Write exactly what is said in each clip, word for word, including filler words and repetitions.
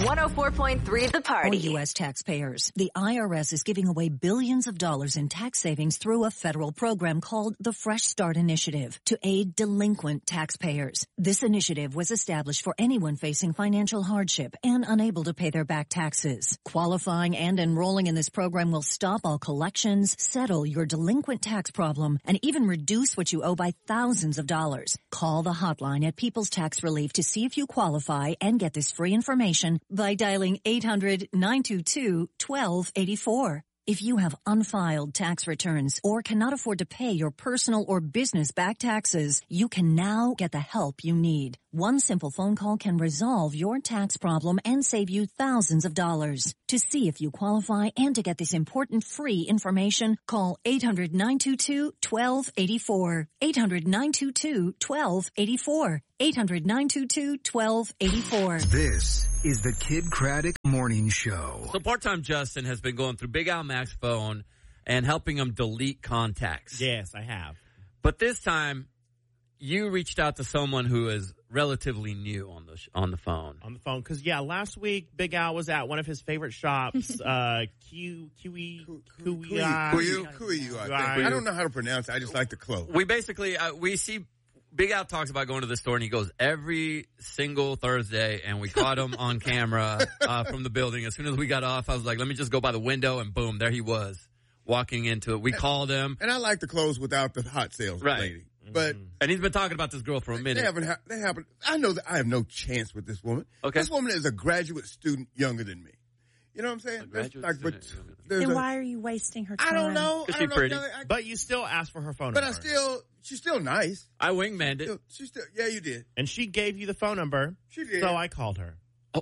one oh four point three The Party. For U S taxpayers, the I R S is giving away billions of dollars in tax savings through a federal program called the Fresh Start Initiative to aid delinquent taxpayers. This initiative was established for anyone facing financial hardship and unable to pay their back taxes. Qualifying and enrolling in this program will stop all collections, settle your delinquent tax problem, and even reduce what you owe by thousands of dollars. Call the hotline at People's Tax Relief to see if you qualify and get this free information by dialing eight hundred, nine two two, one two eight four. If you have unfiled tax returns or cannot afford to pay your personal or business back taxes, you can now get the help you need. One simple phone call can resolve your tax problem and save you thousands of dollars. To see if you qualify and to get this important free information, call eight hundred, nine two two, one two eight four. eight hundred, nine two two, one two eight four. eight hundred, nine two two, one two eight four. This is the Kid Craddock Morning Show. So part-time Justin has been going through Big Al Mac's phone and helping him delete contacts. Yes, I have. But this time, you reached out to someone who is relatively new on the sh- on the phone. On the phone, because, yeah, last week, Big Al was at one of his favorite shops, uh, Q, Kiwi, Kiwi, Kuyu, Kuyu, I think. I don't know how to pronounce it. I just like the clothes. We basically, uh, we see Big Al talks about going to the store, and he goes every single Thursday, and we caught him on camera uh, from the building. As soon as we got off, I was like, let me just go by the window, and boom, there he was walking into it. We and, called him. And I like the clothes without the hot sales right. lady. But and he's been talking about this girl for a minute. They haven't. Ha- they haven't. I know that I have no chance with this woman. Okay. This woman is a graduate student younger than me. You know what I'm saying? A graduate like, student. But then a, why are you wasting her time? I don't know. Is I she don't pretty? know. I, But you still asked for her phone but number. But I still, she's still nice. I wingmanned it. Still, she's still, yeah, you did. And she gave you the phone number. She did. So I called her. Oh.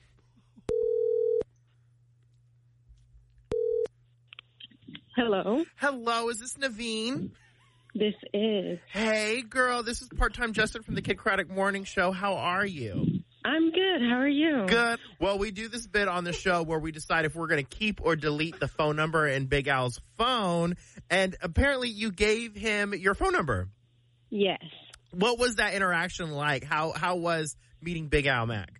Hello. Hello, is this Naveen? This is. Hey, girl, this is part-time Justin from the Kid Craddock Morning Show. How are you? I'm good. How are you? Good. Well, we do this bit on the show where we decide if we're going to keep or delete the phone number in Big Al's phone. And apparently you gave him your phone number. Yes. What was that interaction like? How how was meeting Big Al Mac?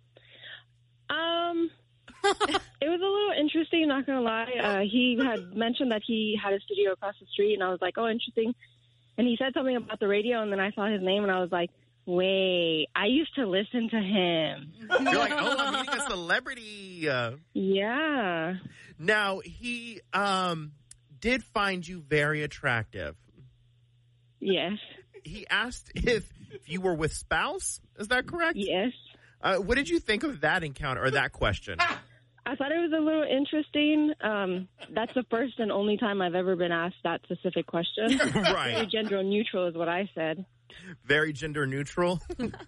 Um, it was a little interesting, not going to lie. Uh, he had mentioned that he had a studio across the street, and I was like, oh, interesting. And he said something about the radio, and then I saw his name, and I was like, wait, I used to listen to him. You're like, oh, I'm meeting a celebrity. Uh, yeah. Now, he um did find you very attractive. Yes. He asked if, if you were with spouse. Is that correct? Yes. Uh, what did you think of that encounter or that question? I thought it was a little interesting. Um, that's the first and only time I've ever been asked that specific question. Right. Very gender neutral is what I said. Very gender neutral.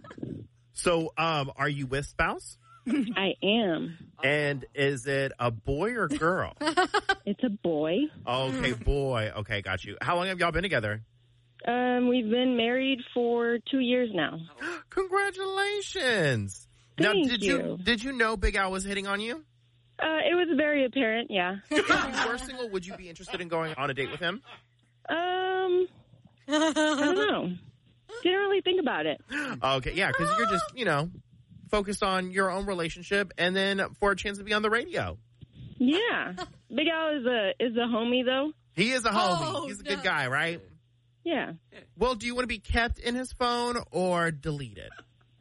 So, um, are you with spouse? I am. And is it a boy or girl? It's a boy. Okay, boy. Okay, got you. How long have y'all been together? Um, we've been married for two years now. Congratulations. Thank now, did you. you. did you know Big Al was hitting on you? Uh, it was very apparent, yeah. If you were single, would you be interested in going on a date with him? Um, I don't know. Didn't really think about it. Okay, yeah, because you're just, you know, focused on your own relationship and then for a chance to be on the radio. Yeah. Big Al is a is a homie, though. He is a homie. Oh, He's a no. good guy, right? Yeah. Well, do you want to be kept in his phone or deleted?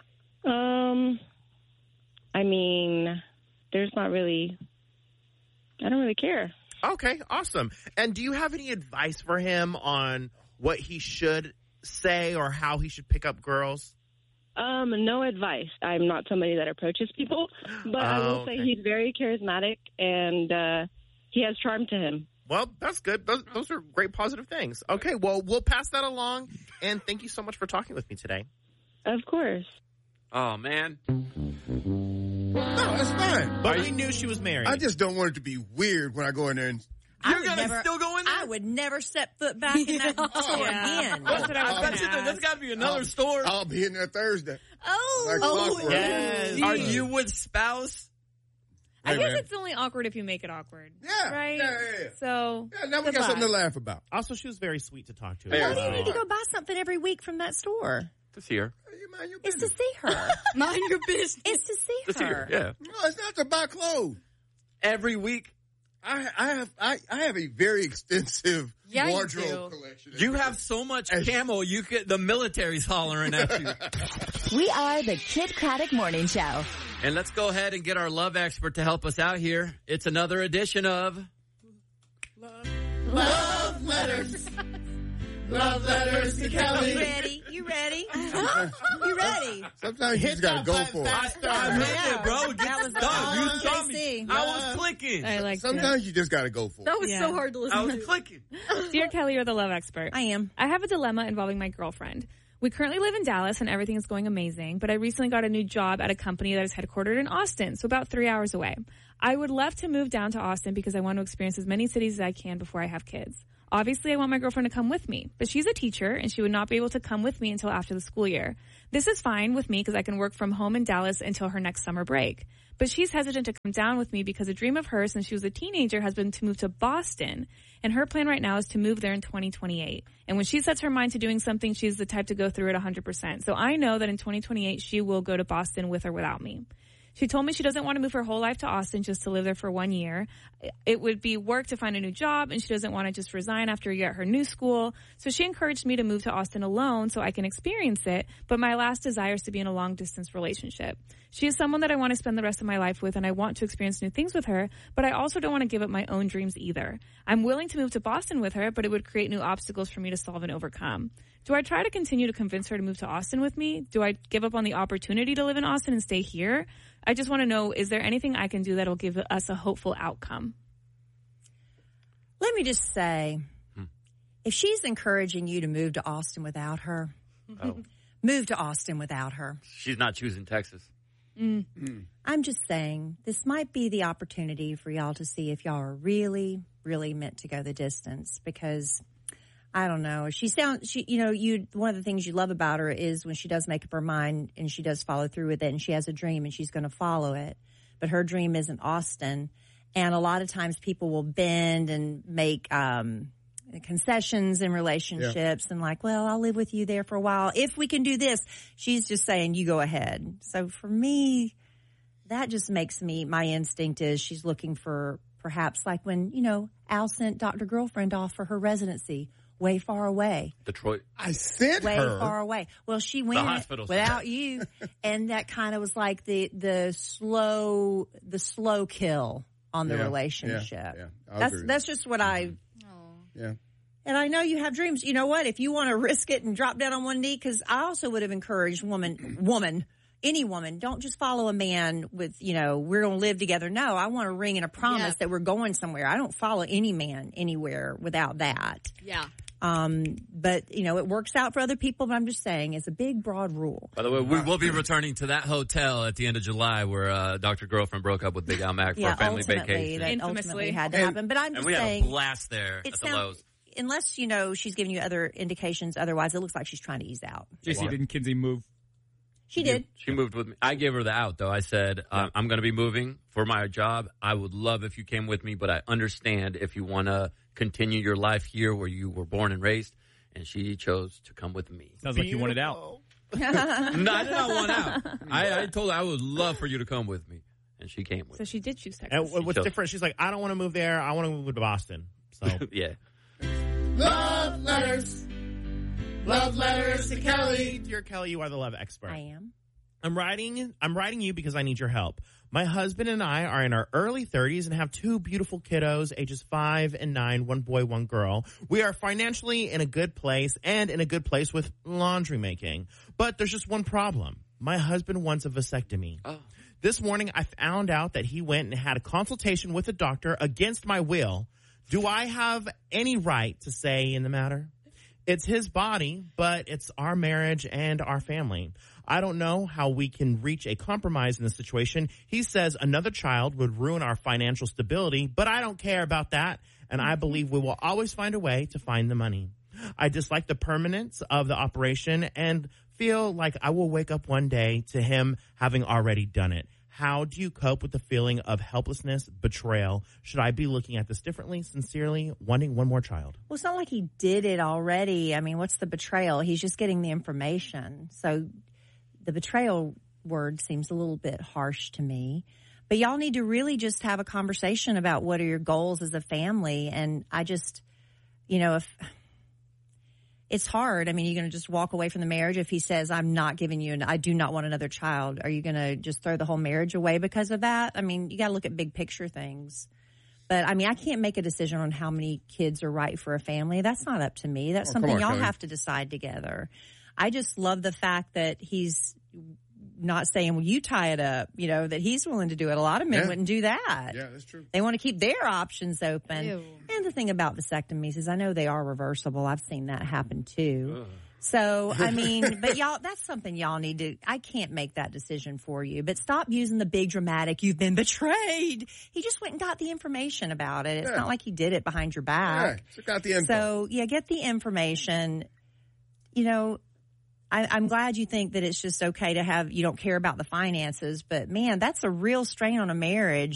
Um, I mean, there's not really, I don't really care. Okay, awesome. And do you have any advice for him on what he should say or how he should pick up girls? Um, no advice. I'm not somebody that approaches people, but I will Oh, say okay. he's very charismatic and uh, he has charm to him. Well, that's good. Those, those are great positive things. Okay, well, we'll pass that along. And thank you so much for talking with me today. Of course. Oh, man. No, that's fine. But we knew she was married. I just don't want it to be weird when I go in there and. I You're would gonna never, still go in there? I would never step foot back in that store Yeah. again. That's what I was I going bet to you there- there's ask. got to be another store. I'll be in there Thursday. Oh, Like oh, clockwork. Yes. Are you with spouse? I Hey, guess man. it's only awkward if you make it awkward. Yeah. Right? Yeah, yeah, yeah. So. Yeah, now we got goodbye. something to laugh about. Also, she was very sweet to talk to. Very Why do you sweet. need to go buy something every week from that store? To see her. You mind your It's to business. see her. Mind your business. It's to see To see her, her. yeah. No, it's not to buy clothes. Every week. I, I have I, I have a very extensive Yeah, you wardrobe do. collection. You have so much camo, you could, the military's hollering at you. We are the Kid Craddock Morning Show. And let's go ahead and get our love expert to help us out here. It's another edition of Love letters. Love letters to Kelly. You ready? You ready? You ready? Sometimes you just gotta go for it. I made it, bro. Get That was stuck. all You saw me. J C. I was clicking. I like Sometimes you just gotta go for it. That was Yeah. so hard to listen I was to. clicking. Dear Kelly, you're the love expert. I am. I have a dilemma involving my girlfriend. We currently live in Dallas and everything is going amazing, but I recently got a new job at a company that is headquartered in Austin, so about three hours away. I would love to move down to Austin because I want to experience as many cities as I can before I have kids. Obviously, I want my girlfriend to come with me, but she's a teacher and she would not be able to come with me until after the school year. This is fine with me because I can work from home in Dallas until her next summer break. But she's hesitant to come down with me because a dream of hers since she was a teenager has been to move to Boston. And her plan right now is to move there in twenty twenty-eight. And when she sets her mind to doing something, she's the type to go through it one hundred percent. So I know that in twenty twenty-eight, she will go to Boston with or without me. She told me she doesn't want to move her whole life to Austin just to live there for one year. It would be work to find a new job, and she doesn't want to just resign after a year at her new school. So she encouraged me to move to Austin alone so I can experience it, but my last desire is to be in a long-distance relationship. She is someone that I want to spend the rest of my life with, and I want to experience new things with her, but I also don't want to give up my own dreams either. I'm willing to move to Boston with her, but it would create new obstacles for me to solve and overcome. Do I try to continue to convince her to move to Austin with me? Do I give up on the opportunity to live in Austin and stay here? I just want to know, is there anything I can do that will give us a hopeful outcome? Let me just say, hmm. if she's encouraging you to move to Austin without her, Oh. move to Austin without her. She's not choosing Texas. Mm. Mm. I'm just saying, this might be the opportunity for y'all to see if y'all are really, really meant to go the distance because... I don't know. She sounds, she, you know, you, one of the things you love about her is when she does make up her mind and she does follow through with it and she has a dream and she's going to follow it. But her dream isn't Austin. And a lot of times people will bend and make, um, concessions in relationships yeah. and like, well, I'll live with you there for a while. If we can do this, she's just saying, you go ahead. So for me, that just makes me, my instinct is she's looking for perhaps like when, you know, Al sent Doctor Girlfriend off for her residency. Way far away. Detroit. I sent Way her. Way far away. Well, she went without you, and that kind of was like the the slow the slow kill on the yeah, relationship. Yeah, yeah. That's that's just what I. Yeah. And I know you have dreams. You know what? If you want to risk it and drop down on one knee, because I also would have encouraged woman, woman, any woman, don't just follow a man with, you know, we're going to live together. No, I want a ring and a promise yeah. that we're going somewhere. I don't follow any man anywhere without that. Yeah. Um, but, you know, it works out for other people, but I'm just saying it's a big, broad rule. By the way, we will be returning to that hotel at the end of July where uh, Doctor Girlfriend broke up with Big Al Mac for yeah, a family ultimately, vacation. That Infamously. ultimately had to happen. But I'm just and we saying. had a blast there at the sounds, Lowe's. Unless, you know, she's giving you other indications. Otherwise, it looks like she's trying to ease out. J C, didn't Kinsey move? She did. She moved with me. I gave her the out, though. I said, uh, I'm going to be moving for my job. I would love if you came with me, but I understand if you want to continue your life here where you were born and raised. And she chose to come with me. Sounds like you wanted out. No, I did not want out. I, I told her I would love for you to come with me. And she came with So me. she did choose Texas. And what's different, she's like, I don't want to move there. I want to move to Boston. So yeah. Love letters. Love letters to Kelly. Dear Kelly, you are the love expert. I am. I'm writing I'm writing you because I need your help. My husband and I are in our early thirties and have two beautiful kiddos, ages five and nine, one boy, one girl. We are financially in a good place and in a good place with laundry making. But there's just one problem. My husband wants a vasectomy. Oh. This morning I found out that he went and had a consultation with a doctor against my will. Do I have any right to say in the matter? It's his body, but it's our marriage and our family. I don't know how we can reach a compromise in this situation. He says another child would ruin our financial stability, but I don't care about that, and I believe we will always find a way to find the money. I dislike the permanence of the operation and feel like I will wake up one day to him having already done it. How do you cope with the feeling of helplessness, betrayal? Should I be looking at this differently? Sincerely, wanting one more child. Well, it's not like he did it already. I mean, what's the betrayal? He's just getting the information. So the betrayal word seems a little bit harsh to me. But y'all need to really just have a conversation about what are your goals as a family. And I just, you know, if it's hard. I mean, you're going to just walk away from the marriage if he says, I'm not giving you, and I do not want another child. Are you going to just throw the whole marriage away because of that? I mean, you got to look at big picture things. But, I mean, I can't make a decision on how many kids are right for a family. That's not up to me. That's Oh, something come on, y'all Kelly. have to decide together. I just love the fact that he's not saying, well, you tie it up, you know, that he's willing to do it. A lot of men Yeah. wouldn't do that. Yeah, that's true. They want to keep their options open. Ew. And the thing about vasectomies is I know they are reversible. I've seen that happen too. So, I mean, but y'all, that's something y'all need to, I can't make that decision for you, but stop using the big dramatic, you've been betrayed. He just went and got the information about it. It's Yeah. not like he did it behind your back. Yeah, so got the info. So, yeah, get the information. You know, I, I'm glad you think that it's just okay to have, you don't care about the finances, but man, that's a real strain on a marriage.